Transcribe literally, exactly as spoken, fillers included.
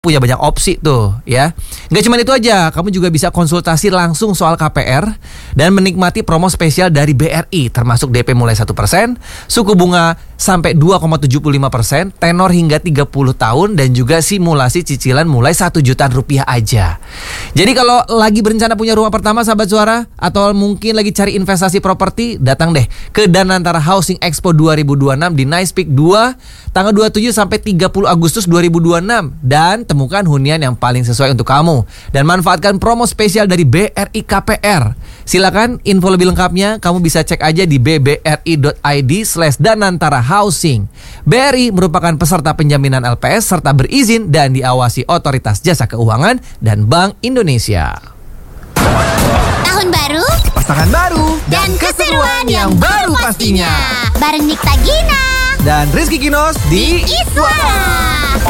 punya banyak opsi tuh ya. Nggak cuma itu aja, kamu juga bisa konsultasi langsung soal K P R dan menikmati promo spesial dari B R I, termasuk D P mulai satu persen, suku bunga sampai dua koma tujuh lima persen, tenor hingga tiga puluh tahun, dan juga simulasi cicilan mulai satu jutaan rupiah aja. Jadi kalau lagi berencana punya rumah pertama sahabat suara, atau mungkin lagi cari investasi properti, datang deh ke Danantara Housing Expo dua ribu dua puluh enam di Nice Peak dua tanggal dua puluh tujuh sampai tiga puluh Agustus dua ribu dua puluh enam, dan temukan hunian yang paling sesuai untuk kamu dan manfaatkan promo spesial dari B R I K P R. Silakan info lebih lengkapnya kamu bisa cek aja di b b r i dot i d slash danantara housing. B R I merupakan peserta penjaminan L P S serta berizin dan diawasi Otoritas Jasa Keuangan dan Bank Indonesia. Tahun baru, pasangan baru, dan keseruan yang baru pastinya. Bareng Nikta Gina dan Rizky Kinos di Iswara.